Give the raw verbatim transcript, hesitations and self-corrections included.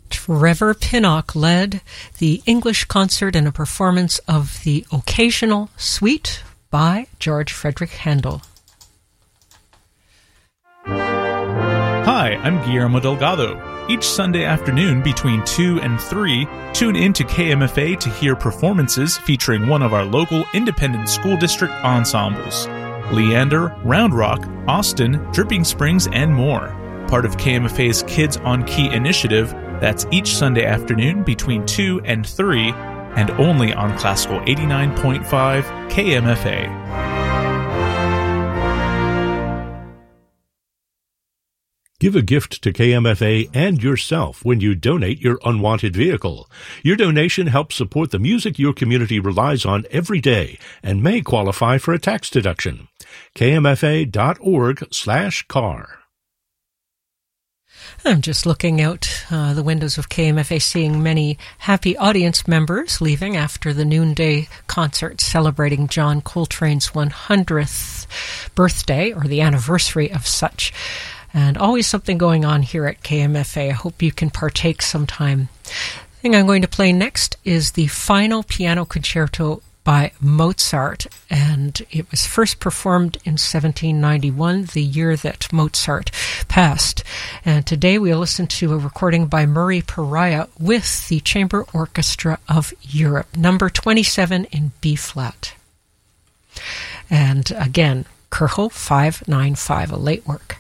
Trevor Pinnock led the English concert in a performance of the Occasional Suite by George Frederick Handel. Hi, I'm Guillermo Delgado. Each Sunday afternoon between two and three, tune in to K M F A to hear performances featuring one of our local independent school district ensembles. Leander, Round Rock, Austin, Dripping Springs, and more. Part of K M F A's Kids on Key initiative, that's each Sunday afternoon between two and three, and only on Classical eighty-nine point five K M F A. Give a gift to K M F A and yourself when you donate your unwanted vehicle. Your donation helps support the music your community relies on every day and may qualify for a tax deduction. K M F A dot org slash car. I'm just looking out uh, the windows of K M F A, seeing many happy audience members leaving after the noonday concert celebrating John Coltrane's one hundredth birthday, or the anniversary of such. And always something going on here at K M F A. I hope you can partake sometime. The thing I'm going to play next is the final piano concerto by Mozart, and it was first performed in seventeen ninety-one, the year that Mozart passed. And today we'll listen to a recording by Murray Pariah with the Chamber Orchestra of Europe, number twenty-seven in B-flat. And again, Köchel five ninety-five, a late work.